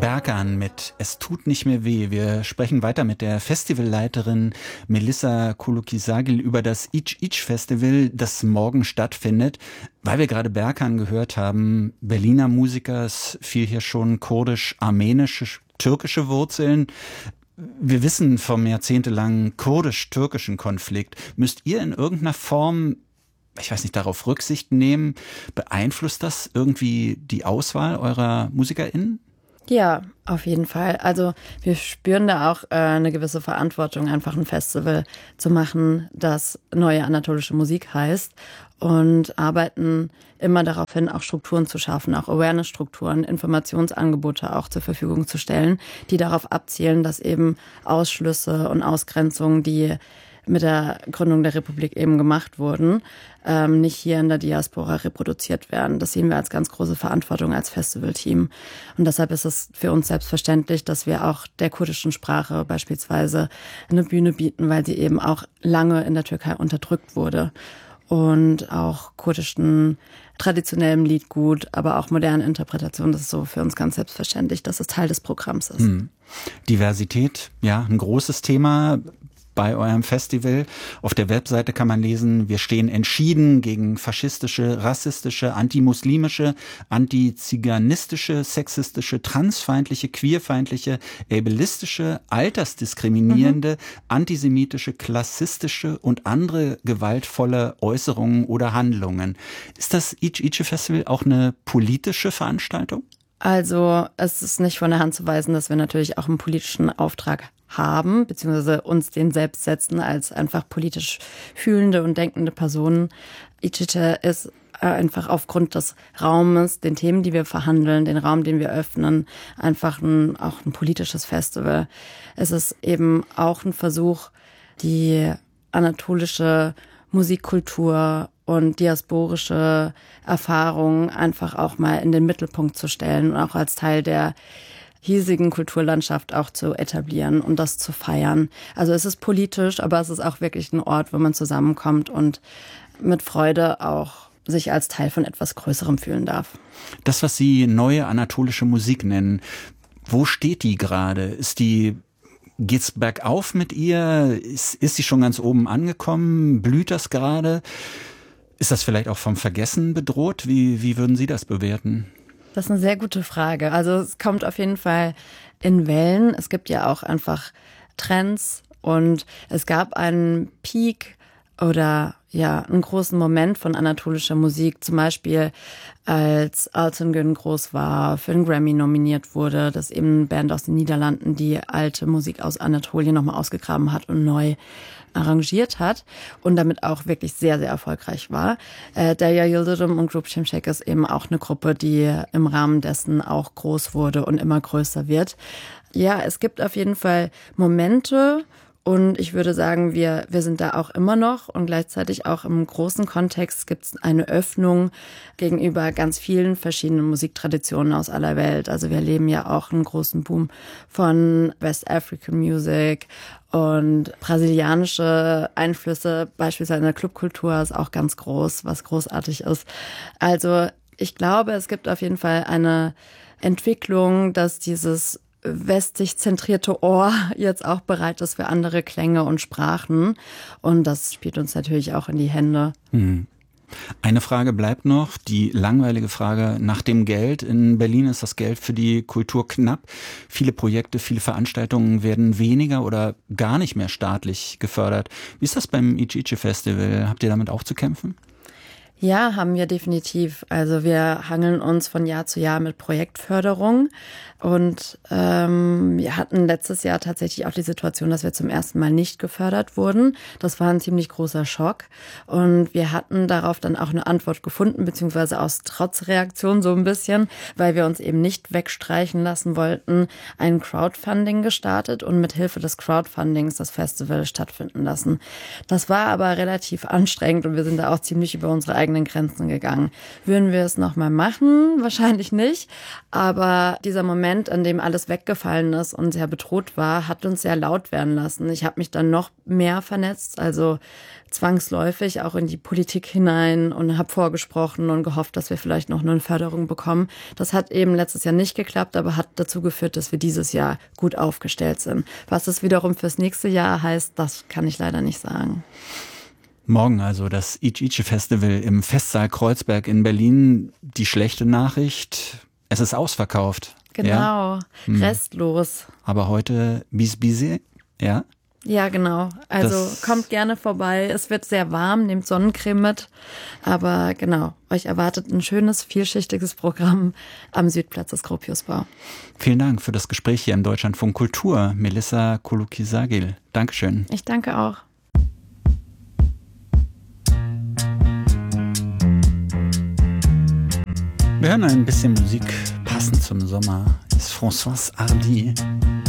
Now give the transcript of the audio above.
Berkan mit Es tut nicht mehr weh. Wir sprechen weiter mit der Festivalleiterin Melissa Kulukisagil über das Ich-Ich-Festival, das morgen stattfindet. Weil wir gerade Berkan gehört haben, Berliner Musiker, es fiel hier schon kurdisch-armenische, türkische Wurzeln. Wir wissen vom jahrzehntelangen kurdisch-türkischen Konflikt. Müsst ihr in irgendeiner Form, ich weiß nicht, darauf Rücksicht nehmen? Beeinflusst das irgendwie die Auswahl eurer MusikerInnen? Ja, auf jeden Fall. Also wir spüren da auch eine gewisse Verantwortung, einfach ein Festival zu machen, das neue anatolische Musik heißt, und arbeiten immer darauf hin, auch Strukturen zu schaffen, auch Awareness-Strukturen, Informationsangebote auch zur Verfügung zu stellen, die darauf abzielen, dass eben Ausschlüsse und Ausgrenzungen, die mit der Gründung der Republik eben gemacht wurden, nicht hier in der Diaspora reproduziert werden. Das sehen wir als ganz große Verantwortung als Festivalteam. Und deshalb ist es für uns selbstverständlich, dass wir auch der kurdischen Sprache beispielsweise eine Bühne bieten, weil sie eben auch lange in der Türkei unterdrückt wurde. Und auch kurdischen traditionellem Liedgut, aber auch modernen Interpretationen, das ist so für uns ganz selbstverständlich, dass es Teil des Programms ist. Diversität, ja, ein großes Thema bei eurem Festival. Auf der Webseite kann man lesen, wir stehen entschieden gegen faschistische, rassistische, antimuslimische, antiziganistische, sexistische, transfeindliche, queerfeindliche, ableistische, altersdiskriminierende, antisemitische, klassistische und andere gewaltvolle Äußerungen oder Handlungen. Ist das Ich-Ich-Festival auch eine politische Veranstaltung? Also es ist nicht von der Hand zu weisen, dass wir natürlich auch einen politischen Auftrag haben, beziehungsweise uns den selbst setzen als einfach politisch fühlende und denkende Personen. Ich-Ich ist einfach aufgrund des Raumes, den Themen, die wir verhandeln, den Raum, den wir öffnen, einfach auch ein politisches Festival. Es ist eben auch ein Versuch, die anatolische Musikkultur und diasporische Erfahrungen einfach auch mal in den Mittelpunkt zu stellen und auch als Teil der hiesigen Kulturlandschaft auch zu etablieren und das zu feiern. Also es ist politisch, aber es ist auch wirklich ein Ort, wo man zusammenkommt und mit Freude auch sich als Teil von etwas Größerem fühlen darf. Das, was Sie neue anatolische Musik nennen, wo steht die gerade? Geht's bergauf mit ihr? Ist sie schon ganz oben angekommen? Blüht das gerade? Ist das vielleicht auch vom Vergessen bedroht? Wie würden Sie das bewerten? Das ist eine sehr gute Frage. Also es kommt auf jeden Fall in Wellen. Es gibt ja auch einfach Trends und es gab einen Peak oder ja einen großen Moment von anatolischer Musik. Zum Beispiel als Altingen groß war, für einen Grammy nominiert wurde, dass eben eine Band aus den Niederlanden die alte Musik aus Anatolien nochmal ausgegraben hat und neu arrangiert hat und damit auch wirklich sehr, sehr erfolgreich war. Derya Yildirim und Grup Şimşek ist eben auch eine Gruppe, die im Rahmen dessen auch groß wurde und immer größer wird. Ja, es gibt auf jeden Fall Momente und ich würde sagen, wir sind da auch immer noch und gleichzeitig auch im großen Kontext gibt es eine Öffnung gegenüber ganz vielen verschiedenen Musiktraditionen aus aller Welt. Also wir erleben ja auch einen großen Boom von West African Music und brasilianische Einflüsse, beispielsweise in der Clubkultur, ist auch ganz groß, was großartig ist. Also ich glaube, es gibt auf jeden Fall eine Entwicklung, dass dieses westlich zentrierte Ohr jetzt auch bereit ist für andere Klänge und Sprachen. Und das spielt uns natürlich auch in die Hände. Eine Frage bleibt noch, die langweilige Frage nach dem Geld. In Berlin ist das Geld für die Kultur knapp. Viele Projekte, viele Veranstaltungen werden weniger oder gar nicht mehr staatlich gefördert. Wie ist das beim Ich-Ich-Festival? Habt ihr damit auch zu kämpfen? Ja, haben wir definitiv. Also wir hangeln uns von Jahr zu Jahr mit Projektförderung und wir hatten letztes Jahr tatsächlich auch die Situation, dass wir zum ersten Mal nicht gefördert wurden. Das war ein ziemlich großer Schock und wir hatten darauf dann auch eine Antwort gefunden, beziehungsweise aus Trotzreaktion so ein bisschen, weil wir uns eben nicht wegstreichen lassen wollten, ein Crowdfunding gestartet und mit Hilfe des Crowdfundings das Festival stattfinden lassen. Das war aber relativ anstrengend und wir sind da auch ziemlich über unsere eigenen eigenen Grenzen gegangen. Würden wir es nochmal machen? Wahrscheinlich nicht. Aber dieser Moment, an dem alles weggefallen ist und sehr bedroht war, hat uns sehr laut werden lassen. Ich habe mich dann noch mehr vernetzt, also zwangsläufig auch in die Politik hinein und habe vorgesprochen und gehofft, dass wir vielleicht noch eine Förderung bekommen. Das hat eben letztes Jahr nicht geklappt, aber hat dazu geführt, dass wir dieses Jahr gut aufgestellt sind. Was es wiederum fürs nächste Jahr heißt, das kann ich leider nicht sagen. Morgen also das Ich-Ichi-Festival im Festsaal Kreuzberg in Berlin. Die schlechte Nachricht, es ist ausverkauft. Genau, ja? Restlos. Aber heute bis busy, ja? Ja, genau. Also kommt gerne vorbei. Es wird sehr warm, nehmt Sonnencreme mit. Aber genau, euch erwartet ein schönes, vielschichtiges Programm am Südplatz des Gropiusbau. Vielen Dank für das Gespräch hier im Deutschlandfunk Kultur, Melissa Kuluki-Sagil. Dankeschön. Ich danke auch. Wir hören ein bisschen Musik, passend zum Sommer, ist Françoise Hardy.